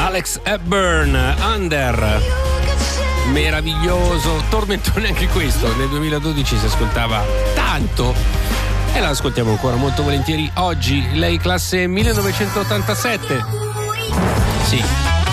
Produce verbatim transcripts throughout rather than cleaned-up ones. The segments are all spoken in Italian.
Alex Hepburn, Under, meraviglioso, tormentone anche questo, nel duemiladodici si ascoltava tanto e la ascoltiamo ancora molto volentieri oggi. Lei classe millenovecentottantasette. Sì.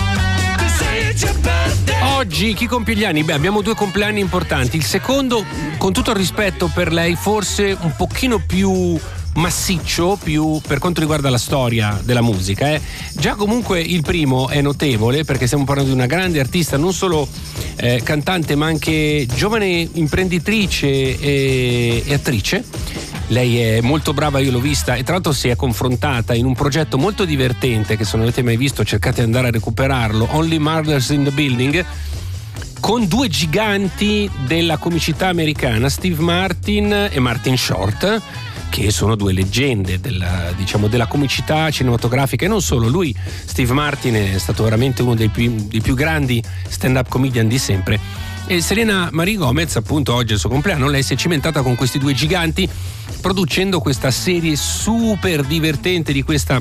Oggi chi compie gli anni? Beh, abbiamo due compleanni importanti. Il secondo, con tutto il rispetto per lei, forse un pochino più massiccio, più per quanto riguarda la storia della musica. Eh. Già comunque il primo è notevole, perché stiamo parlando di una grande artista, non solo eh, cantante ma anche giovane imprenditrice e, e attrice. Lei è molto brava, io l'ho vista, e tra l'altro si è confrontata in un progetto molto divertente che, se non avete mai visto, cercate di andare a recuperarlo, Only Murders in the Building, con due giganti della comicità americana, Steve Martin e Martin Short, che sono due leggende della, diciamo, della comicità cinematografica, e non solo. Lui, Steve Martin, è stato veramente uno dei più, dei più grandi stand-up comedian di sempre. E Selena Marie Gomez, appunto, oggi è il suo compleanno. Lei si è cimentata con questi due giganti, producendo questa serie super divertente di questa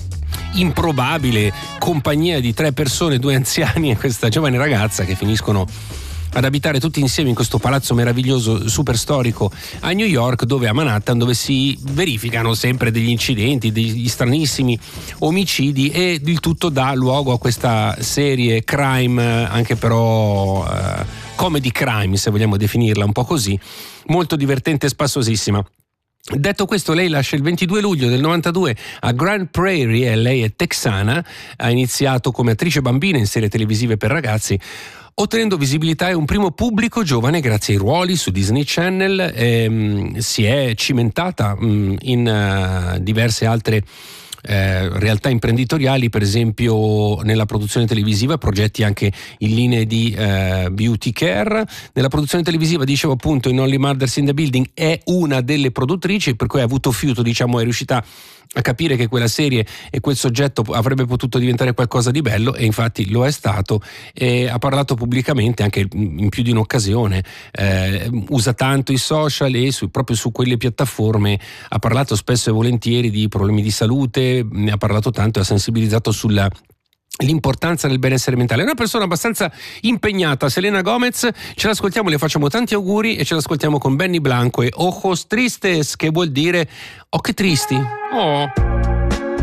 improbabile compagnia di tre persone, due anziani e questa giovane ragazza, che finiscono ad abitare tutti insieme in questo palazzo meraviglioso, super storico a New York, dove a Manhattan, dove si verificano sempre degli incidenti, degli stranissimi omicidi, e il tutto dà luogo a questa serie crime, anche però eh, comedy crime, se vogliamo definirla un po' così, molto divertente e spassosissima. Detto questo, lei lascia il ventidue luglio del novantadue a Grand Prairie, e lei è texana. Ha iniziato come attrice bambina in serie televisive per ragazzi, ottenendo visibilità e un primo pubblico giovane grazie ai ruoli su Disney Channel. Ehm, si è cimentata mh, in uh, diverse altre Eh, realtà imprenditoriali, per esempio nella produzione televisiva, progetti anche in linee di eh, beauty care. Nella produzione televisiva, dicevo appunto, in Only Murders in the Building è una delle produttrici, per cui ha avuto fiuto, diciamo, è riuscita a capire che quella serie e quel soggetto avrebbe potuto diventare qualcosa di bello, e infatti lo è stato. E ha parlato pubblicamente anche in più di un'occasione, eh, usa tanto i social, e su, proprio su quelle piattaforme ha parlato spesso e volentieri di problemi di salute, ne ha parlato tanto e ha sensibilizzato sulla l'importanza del benessere mentale. È una persona abbastanza impegnata, Selena Gomez. Ce l'ascoltiamo, le facciamo tanti auguri, e ce l'ascoltiamo con Benny Blanco e Ojos Tristes, che vuol dire occhi tristi. Oh.